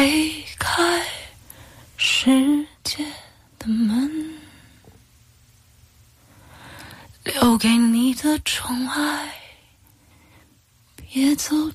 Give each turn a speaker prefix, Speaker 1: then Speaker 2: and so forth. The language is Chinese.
Speaker 1: 推开世界的门，留给你的宠爱，别走